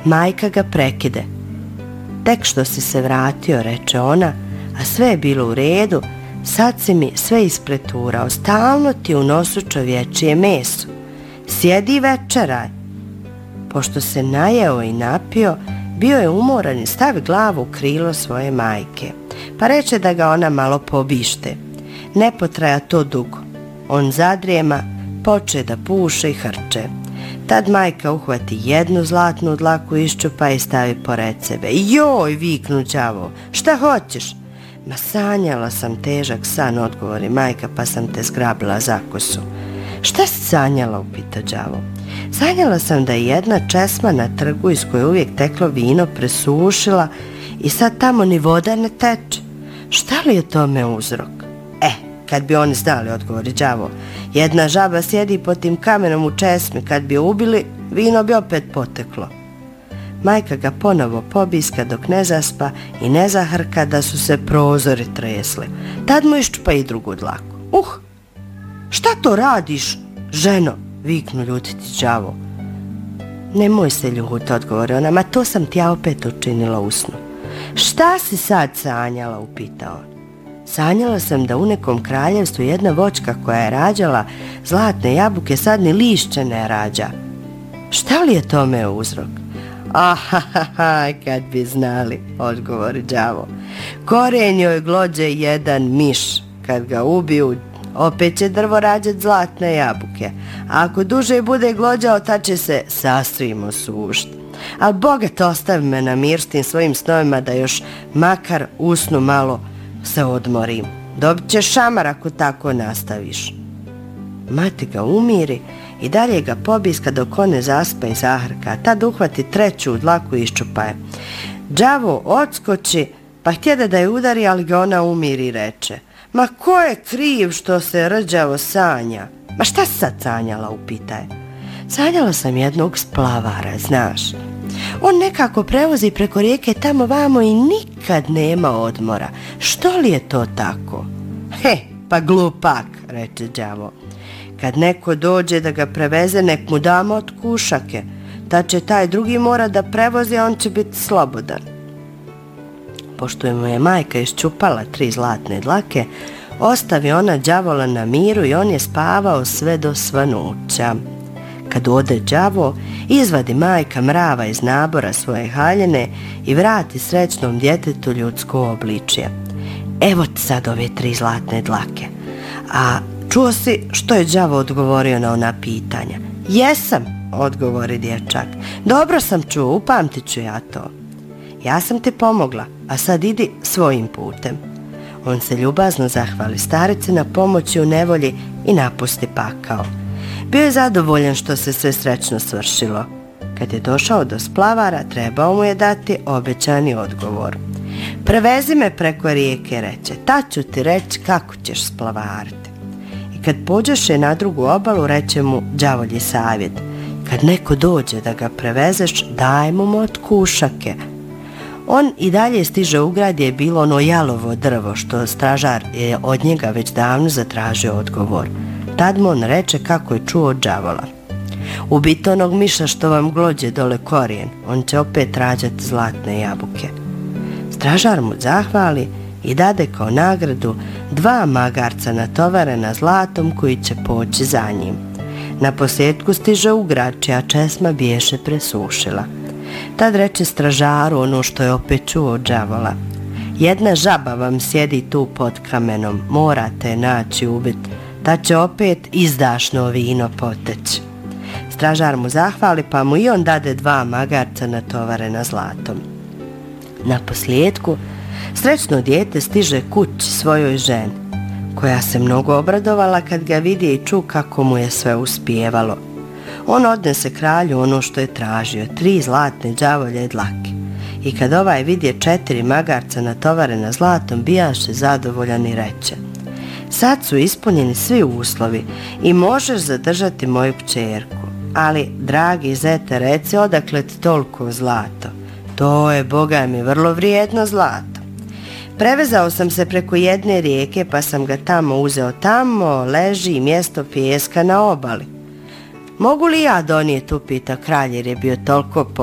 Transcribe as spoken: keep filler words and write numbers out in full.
Majka ga prekide. Tek što si se vratio, reče ona, a sve je bilo u redu, sad si mi sve ispreturao, stalno ti u nosu čovječije meso. Sjedi i večeraj. Pošto se najeo i napio, bio je umoran i stavi glavu u krilo svoje majke, pa reče da ga ona malo pobište. Ne potraja to dugo. On zadrijema, poče da puše i hrče. Tad majka uhvati jednu zlatnu dlaku, iščupa i stavi pored sebe. Joj, viknu đavo, šta hoćeš? Ma sanjala sam težak san, odgovori majka, pa sam te zgrabila za kosu. Šta si sanjala, upita đavo. Sanjala sam da je jedna česma na trgu iz koje uvijek teklo vino presušila i sad tamo ni voda ne teče. Šta li je tome uzrok? E, kad bi oni znali, odgovori đavo. Jedna žaba sjedi pod tim kamenom u česmi, kad bi je ubili, vino bi opet poteklo. Majka ga ponovo pobiska dok ne zaspa i ne zahrka da su se prozori tresli. Tad mu iščupa i drugu dlaku. Uh, šta to radiš, ženo? Viknu ljutiti đavo. Nemoj se ljuti, odgovori ona, ma to sam ti ja opet učinila u snu. Šta si sad sanjala, upita on. Sanjala sam da u nekom kraljevstvu jedna voćka koja je rađala zlatne jabuke sad ni lišće ne rađa. Šta li je tome uzrok? Ahahaha, kad bi znali, odgovori đavo. Koren joj glođe jedan miš, kad ga ubiju, opet će drvo rađat zlatne jabuke, a ako duže bude glođao, ta će se sasvim osušt. Al bogat ostavi me na mir s tim svojim snovima da još makar usnu malo se odmorim. Dobit ćeš šamar ako tako nastaviš. Mati ga umiri i dalje ga pobiska dok on ne zaspa i zahrka, tad uhvati treću dlaku i iščupa je. Đavo odskoči, pa htjede da je udari, ali ga ona umiri i reče. Ma ko je kriv što se rđavo sanja? Ma šta si sad sanjala, upita je. Sanjala sam jednog splavara, znaš. On nekako prevozi preko rijeke tamo vamo i nikad nema odmora. Što li je to tako? He, pa glupak, reče đavo. Kad neko dođe da ga preveze, nek mu damo od kušake. Tad će taj drugi mora da prevozi, a on će biti slobodan. Pošto mu je majka iščupala tri zlatne dlake, ostavi ona đavola na miru i on je spavao sve do svanuća. Kad ode đavo, izvadi majka mrava iz nabora svoje haljine i vrati srećnom djetetu ljudsko obličje. Evo ti sad ove tri zlatne dlake. A čuo si što je đavo odgovorio na ona pitanja? Jesam, odgovori dječak. Dobro sam čuo, upamtit ću ja to. Ja sam ti pomogla, a sad idi svojim putem. On se ljubazno zahvali starici na pomoći u nevolji i napusti pakao. Bio je zadovoljan što se sve srećno svršilo. Kad je došao do splavara, trebao mu je dati obećani odgovor. Prevezi me preko rijeke, reče, tad ću ti reći kako ćeš splavariti. I kad pođeše na drugu obalu, reče mu đavolji savjet. Kad neko dođe da ga prevezeš, daj mu mu od kušake. On i dalje stiže u grad, je bilo ono jalovo drvo što stražar je od njega već davno zatražio odgovor. Tad mu on reče kako je čuo od đavola. Ubite onog miša što vam glođe dole korijen, on će opet rađati zlatne jabuke. Stražar mu zahvali i dade kao nagradu dva magarca natovarena zlatom koji će poći za njim. Na posljedku stiže u grad, čija česma biješe presušila. Tad reče stražaru ono što je opet čuo od đavola. Jedna žaba vam sjedi tu pod kamenom, morate je naći ubit, ta će opet izdašno vino poteći. Stražar mu zahvali, pa mu i on dade dva magarca natovarena zlatom. Na posljedku, srećno dijete stiže kući svojoj ženi, koja se mnogo obradovala kad ga vidi i ču kako mu je sve uspijevalo. On odnese kralju ono što je tražio, tri zlatne đavolje dlake. I kad ovaj vidje četiri magarca natovarena zlatom, bijaše zadovoljan i reče: sad su ispunjeni svi uslovi i možeš zadržati moju kćerku. Ali, dragi zete, reci, odakle ti toliko zlato? To je, boga mi, vrlo vrijedno zlato. Prevezao sam se preko jedne rijeke, pa sam ga tamo uzeo. Tamo leži mjesto pijeska na obali. Mogu li ja donijeti, upita kralj, jer je bio toliko